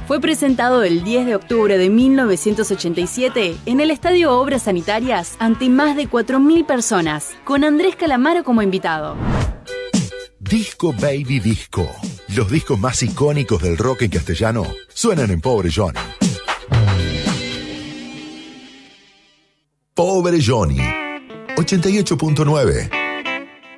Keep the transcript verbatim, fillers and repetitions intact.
Fue presentado el diez de octubre de mil novecientos ochenta y siete en el Estadio Obras Sanitarias ante más de cuatro mil personas, con Andrés Calamaro como invitado. Disco Baby Disco. Los discos más icónicos del rock en castellano suenan en Pobre Johnny. Pobre Johnny. ochenta y ocho punto nueve